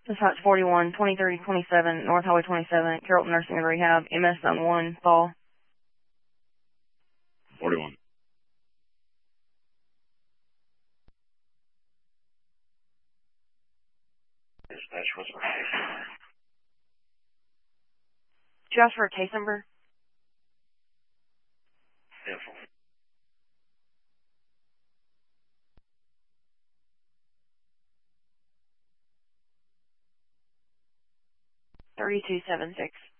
Dispatch 41, 2030, 27, North Highway 27, Carrollton Nursing and Rehab, MS Zone 1, fall. 41. Dispatch, what's my case number? Did you ask for a case number? Yeah, 3276.